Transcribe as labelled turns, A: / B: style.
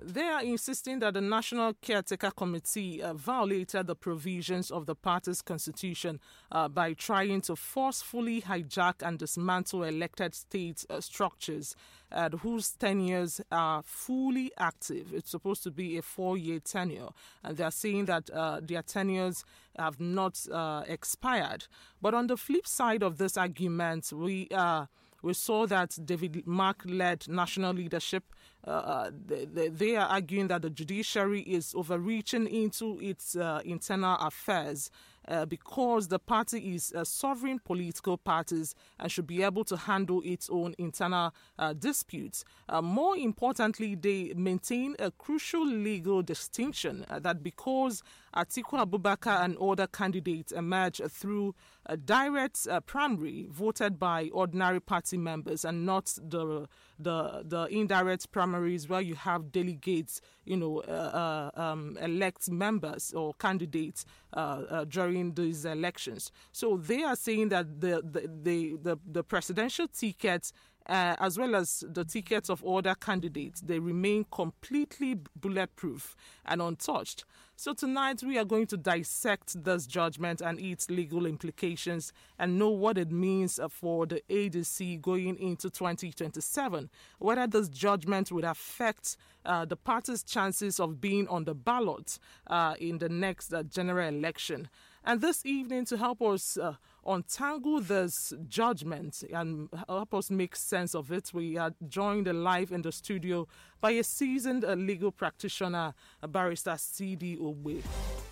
A: They are insisting that the National Caretaker Committee violated the provisions of the party's constitution by trying to forcefully hijack and dismantle elected state structures whose tenures are fully active. It's supposed to be a 4-year tenure, and they are saying that their tenures have not expired. But on the flip side of this argument, we saw that David Mark-led national leadership, they are arguing that the judiciary is overreaching into its internal affairs because the party is a sovereign political party and should be able to handle its own internal disputes. More importantly, they maintain a crucial legal distinction that because Atiku Abubakar and other candidates emerge through a direct primary voted by ordinary party members and not the indirect primaries where you have delegates, elect members or candidates during these elections. So they are saying that the presidential tickets as well as the tickets of other candidates, they remain completely bulletproof and untouched. So tonight we are going to dissect this judgment and its legal implications and know what it means for the ADC going into 2027, whether this judgment would affect the party's chances of being on the ballot in the next general election. And this evening, to help us untangle this judgment and help us make sense of it, we are joined live in the studio by a seasoned legal practitioner, Barrister C.D. Ogbe.